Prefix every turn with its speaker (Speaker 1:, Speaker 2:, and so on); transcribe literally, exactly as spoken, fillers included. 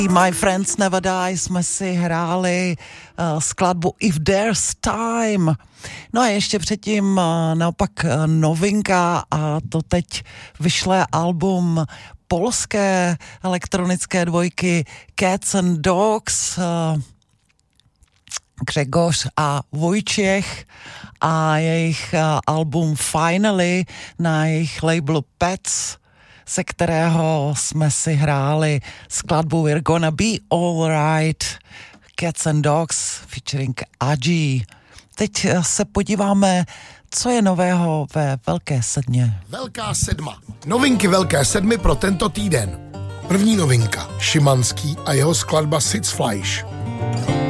Speaker 1: My Friends Never Die jsme si hráli uh, skladbu If There's Time. No a ještě předtím uh, naopak uh, novinka, a to teď vyšlé album polské elektronické dvojky Cats and Dogs, uh, Grzegorz a Vojtěch, a jejich uh, album Finally na jejich labelu Pets, se kterého jsme si hráli skladbu We're Gonna Be Alright, Cats and Dogs featuring Aji. Teď se podíváme, co je nového ve Velké sedmě.
Speaker 2: Velká sedma. Novinky Velké sedmy pro tento týden. První novinka. Šimanský a jeho skladba Sitzfleisch.